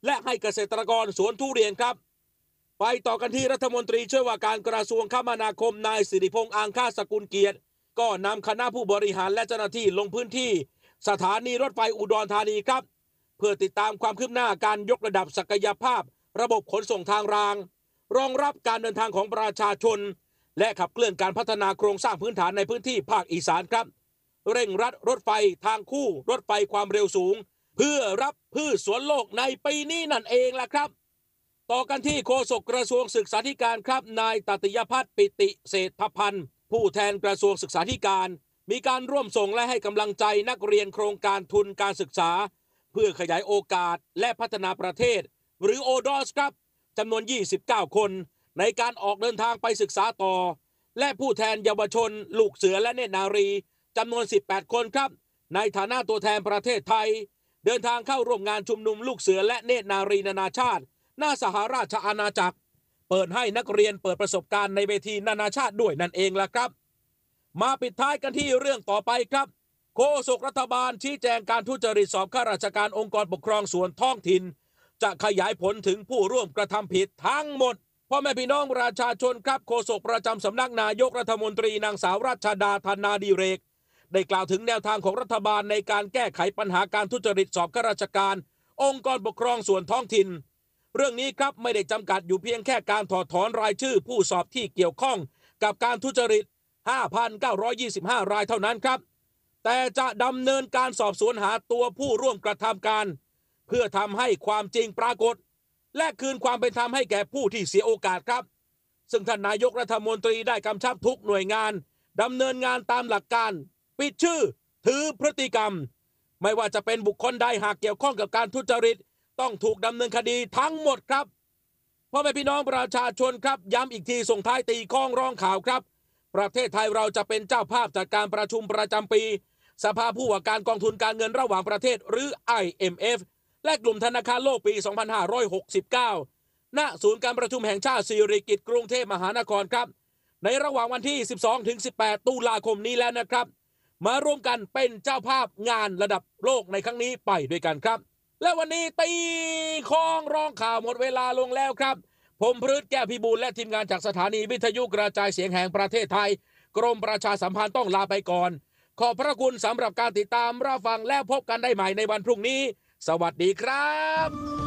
และให้เกษตรกรสวนทุเรียนครับไปต่อกันที่รัฐมนตรีช่วยว่าการกระทรวงคมนาคมนายสิริพงษ์อังคาสกุลเกียรติก็นำคณะผู้บริหารและเจ้าหน้าที่ลงพื้นที่สถานีรถไฟอุดรธานีครับเพื่อติดตามความคืบหน้าการยกระดับศักยภาพระบบขนส่งทางรางรองรับการเดินทางของประชาชนและขับเคลื่อนการพัฒนาโครงสร้างพื้นฐานในพื้นที่ภาคอีสานครับเร่งรัดรถไฟทางคู่รถไฟความเร็วสูงเพื่อรับพืชสวนโลกในปีนี้นั่นเองล่ะครับต่อกันที่โฆษกกระทรวงศึกษาธิการครับนายตติยพัฒน์ปิติเศรษฐพันธ์ผู้แทนกระทรวงศึกษาธิการมีการร่วมส่งและให้กำลังใจนักเรียนโครงการทุนการศึกษาเพื่อขยายโอกาสและพัฒนาประเทศหรือ ODOS ครับจำนวน29คนในการออกเดินทางไปศึกษาต่อและผู้แทนเยาวชนลูกเสือและเนตรนารีจำนวน18คนครับในฐานะตัวแทนประเทศไทยเดินทางเข้าร่วมงานชุมนุมลูกเสือและเนตรนารีนานาชาติหน้าสหราชอาณาจักรเปิดให้นักเรียนเปิดประสบการณ์ในเวทีนานาชาติด้วยนั่นเองล่ะครับมาปิดท้ายกันที่เรื่องต่อไปครับโฆษกรัฐบาลชี้แจงการทุจริตสอบข้าราชการองค์กรปกครองส่วนท้องถิ่นจะขยายผลถึงผู้ร่วมกระทำผิดทั้งหมดพ่อแม่พี่น้องประชาชนครับโฆษกประจำสำนักนายกรัฐมนตรีนางสาวรัชดาธนาดิเรกได้กล่าวถึงแนวทางของรัฐบาลในการแก้ไขปัญหาการทุจริตสอบข้าราชการองค์กรปกครองส่วนท้องถิ่นเรื่องนี้ครับไม่ได้จำกัดอยู่เพียงแค่การถอดถอนรายชื่อผู้สอบที่เกี่ยวข้องกับการทุจริต 5,925 รายเท่านั้นครับแต่จะดำเนินการสอบสวนหาตัวผู้ร่วมกระทำการเพื่อทำให้ความจริงปรากฏและคืนความเป็นธรรมให้แก่ผู้ที่เสียโอกาสครับซึ่งท่านนายกรัฐมนตรีได้กำชับทุกหน่วยงานดำเนินงานตามหลักการปิดชื่อถือพฤติกรรมไม่ว่าจะเป็นบุคคลใดหากเกี่ยวข้องกับการทุจริตต้องถูกดำเนินคดีทั้งหมดครับพ่อแม่พี่น้องประชาชนครับย้ำอีกทีส่งท้ายตีข้องร้องข่าวครับประเทศไทยเราจะเป็นเจ้าภาพจัดการประชุมประจำปีสภาผู้ว่าการกองทุนการเงินระหว่างประเทศหรือ IMF และกลุ่มธนาคารโลกปี 2569 ณ ศูนย์การประชุมแห่งชาติสิริกิติ์กรุงเทพมหานครครับในระหว่างวันที่ 12-18 ตุลาคมนี้แล้วนะครับมาร่วมกันเป็นเจ้าภาพงานระดับโลกในครั้งนี้ไปด้วยกันครับและวันนี้ตีข้องร้องข่าวหมดเวลาลงแล้วครับผมพฤทธิ์แก้วพิบูลและทีมงานจากสถานีวิทยุกระจายเสียงแห่งประเทศไทยกรมประชาสัมพันธ์ต้องลาไปก่อนขอบพระคุณสำหรับการติดตามรับฟังและพบกันได้ใหม่ในวันพรุ่งนี้สวัสดีครับ